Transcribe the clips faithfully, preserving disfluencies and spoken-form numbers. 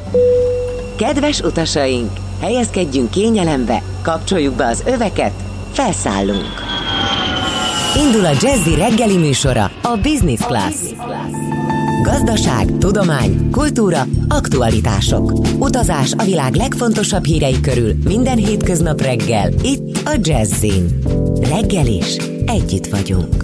Kedves utasaink, helyezkedjünk kényelembe, kapcsoljuk be az öveket, felszállunk. Indul a Jazzy reggeli műsora, a Business Class. Gazdaság, tudomány, kultúra, aktualitások. Utazás a világ legfontosabb hírei körül minden hétköznap reggel, itt a Jazzyn. Reggel is együtt vagyunk.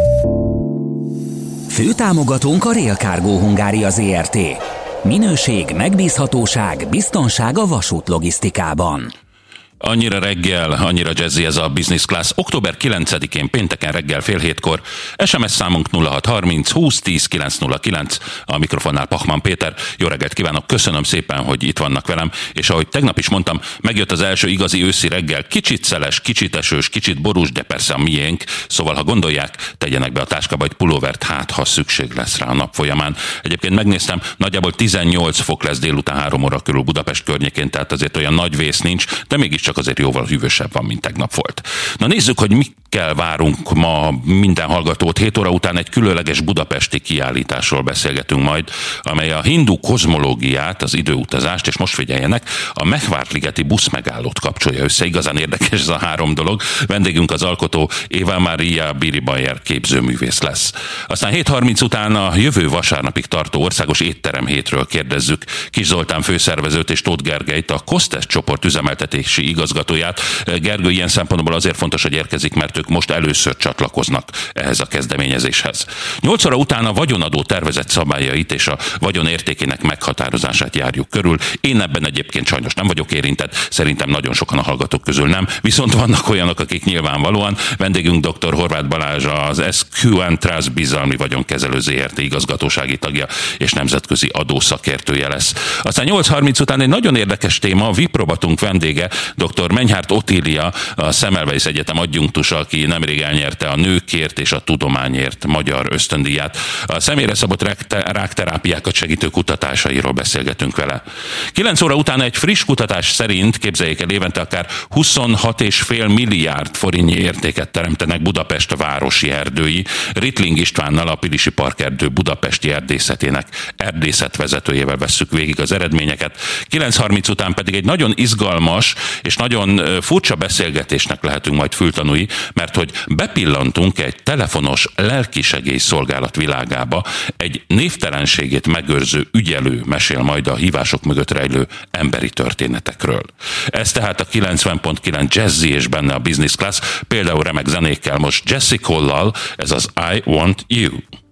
Főtámogatónk a Rail Cargo Hungária Zrt. Minőség, megbízhatóság, biztonság a vasút logisztikában. Annyira reggel, annyira jazzy ez a Business Class. október kilencedikén pénteken reggel fél hétkor. es em es számunk nulla hat harminc húsz tíz kilenc nulla kilenc. A mikrofonnál Pachmann Péter. Jó reggelt kívánok, köszönöm szépen, hogy itt vannak velem. És ahogy tegnap is mondtam, megjött az első igazi őszi reggel. Kicsit szeles, kicsit esős, kicsit borús, de persze a miénk. Szóval, ha gondolják, tegyenek be a táskába egy pulóvert, hát ha szükség lesz rá a nap folyamán. Egyébként megnéztem, nagyjából tizennyolc fok lesz délután három óra körül Budapest környékén, tehát azért olyan nagy vész nincs, de mégis csak azért jóval hűvösebb van, mint tegnap volt. Na nézzük, hogy mikkel várunk ma minden hallgatót. hét óra után egy különleges budapesti kiállításról beszélgetünk majd, amely a hindu kozmológiát, az időutazást, és most figyeljenek, a Mehvártligeti buszmegállót kapcsolja össze. Igazán érdekes ez a három dolog. Vendégünk az alkotó Éva Maria Biribayer képzőművész lesz. Aztán hét harminc után a jövő vasárnapig tartó országos étterem hétről kérdezzük Kis Zoltán főszervezőt és Tóth Gergelyt, a Kostesz csoport üzemeltetési igazgatóját. Gergő ilyen szempontból azért fontos, hogy érkezik, mert ők most először csatlakoznak ehhez a kezdeményezéshez. nyolc óra után a vagyonadó tervezett szabályait és a vagyon értékének meghatározását járjuk körül. Én ebben egyébként sajnos nem vagyok érintett, szerintem nagyon sokan a hallgatók közül nem, viszont vannak olyanok, akik nyilvánvalóan. Vendégünk dr. Horváth Balázs, az es kú and Trust bizalmi vagyonkezelő Zrt. Igazgatósági tagja és nemzetközi adószakértője lesz. Aztán nyolc harminc után egy nagyon érdekes téma, a vé i pé rovatunk vendége, dr. Menyhárt Otília, a Semmelweis Egyetem adjunktusa, aki nemrég elnyerte a nőkért és a tudományért magyar ösztöndíját. A személyre szabott rákterápiákat segítő kutatásairól beszélgetünk vele. kilenc óra után egy friss kutatás szerint, képzeljék el, évente akár huszonhat egész öt milliárd forintnyi értéket teremtenek Budapest városi erdői. Rittling Istvánnal, a Pilisi Parkerdő budapesti erdészetének erdészetvezetőjével vesszük végig az eredményeket. kilenc harminc után pedig egy nagyon izgalmas és nagyon furcsa beszélgetésnek lehetünk majd fültanúi, mert hogy bepillantunk egy telefonos lelkisegély szolgálat világába, egy névtelenségét megőrző ügyelő mesél majd a hívások mögött rejlő emberi történetekről. Ez tehát a kilencven pont kilenc Jazzy és benne a Business Class, például remek zenékkel, most Jessie Cole-lal, ez az I Want You.